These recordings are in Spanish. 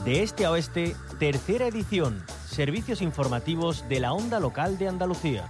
De este a oeste, tercera edición. Servicios informativos de la Onda Local de Andalucía.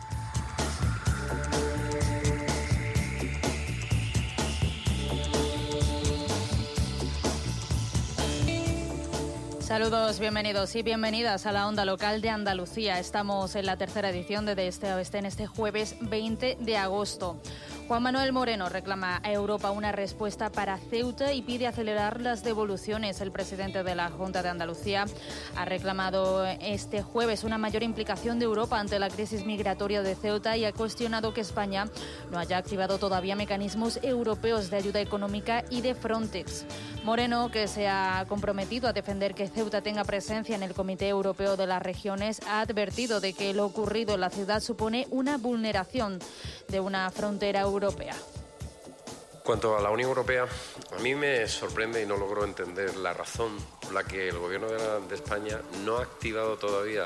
Saludos, bienvenidos y bienvenidas a la Onda Local de Andalucía. Estamos en la tercera edición de este a oeste en este jueves 20 de agosto. Juan Manuel Moreno reclama a Europa una respuesta para Ceuta y pide acelerar las devoluciones. El presidente de la Junta de Andalucía ha reclamado este jueves una mayor implicación de Europa ante la crisis migratoria de Ceuta y ha cuestionado que España no haya activado todavía mecanismos europeos de ayuda económica y de Frontex. Moreno, que se ha comprometido a defender que Ceuta tenga presencia en el Comité Europeo de las Regiones, ha advertido de que lo ocurrido en la ciudad supone una vulneración de una frontera europea. Cuanto a la Unión Europea, a mí me sorprende y no logro entender la razón por la que el Gobierno de España no ha activado todavía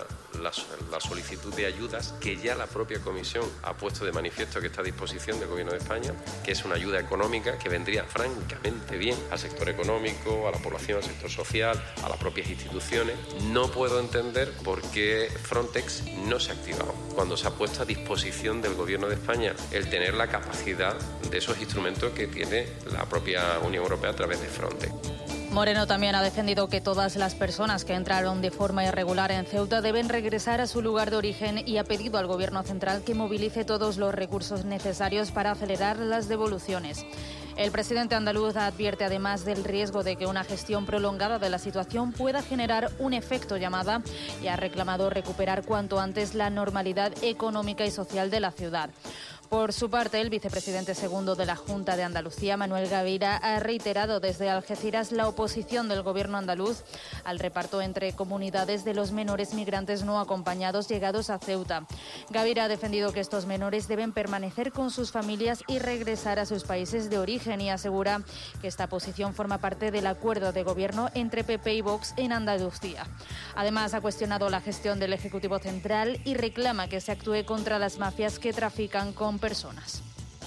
la solicitud de ayudas que ya la propia Comisión ha puesto de manifiesto que está a disposición del Gobierno de España, que es una ayuda económica que vendría francamente bien al sector económico, a la población, al sector social, a las propias instituciones. No puedo entender por qué Frontex no se ha activado cuando se ha puesto a disposición del Gobierno de España el tener la capacidad de esos instrumentos que tiene la propia Unión Europea a través de Frontex. Moreno también ha defendido que todas las personas que entraron de forma irregular en Ceuta deben regresar a su lugar de origen y ha pedido al Gobierno central que movilice todos los recursos necesarios para acelerar las devoluciones. El presidente andaluz advierte además del riesgo de que una gestión prolongada de la situación pueda generar un efecto llamada y ha reclamado recuperar cuanto antes la normalidad económica y social de la ciudad. Por su parte, el vicepresidente segundo de la Junta de Andalucía, Manuel Gavira, ha reiterado desde Algeciras la oposición del Gobierno andaluz al reparto entre comunidades de los menores migrantes no acompañados llegados a Ceuta. Gavira ha defendido que estos menores deben permanecer con sus familias y regresar a sus países de origen y asegura que esta posición forma parte del acuerdo de gobierno entre PP y Vox en Andalucía. Además, ha cuestionado la gestión del Ejecutivo Central y reclama que se actúe contra las mafias que trafican con personas.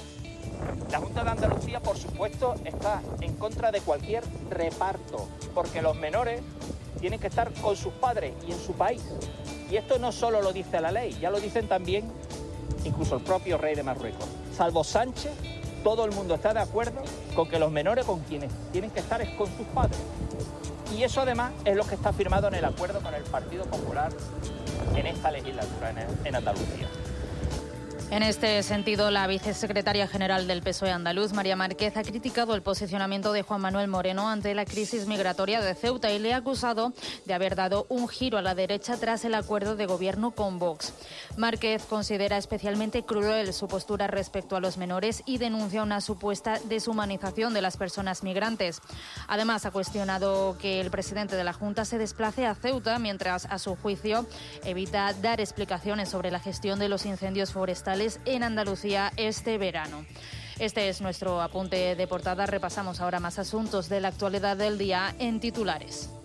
La Junta de Andalucía, por supuesto, está en contra de cualquier reparto, porque los menores tienen que estar con sus padres y en su país. Y esto no solo lo dice la ley, ya lo dicen también incluso el propio rey de Marruecos. Salvo Sánchez, todo el mundo está de acuerdo con que los menores con quienes tienen que estar es con sus padres. Y eso además es lo que está firmado en el acuerdo con el Partido Popular en esta legislatura en Andalucía. En este sentido, la vicesecretaria general del PSOE andaluz, María Márquez, ha criticado el posicionamiento de Juan Manuel Moreno ante la crisis migratoria de Ceuta y le ha acusado de haber dado un giro a la derecha tras el acuerdo de gobierno con Vox. Márquez considera especialmente cruel su postura respecto a los menores y denuncia una supuesta deshumanización de las personas migrantes. Además, ha cuestionado que el presidente de la Junta se desplace a Ceuta mientras, a su juicio, evita dar explicaciones sobre la gestión de los incendios forestales en Andalucía este verano. Este es nuestro apunte de portada. Repasamos ahora más asuntos de la actualidad del día en titulares.